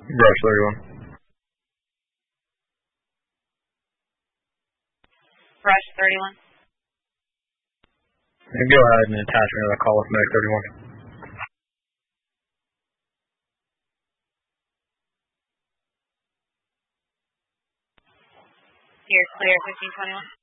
Rush 31. Rush 31. And go ahead and attach another call with Medic 31. You're clear, 1521.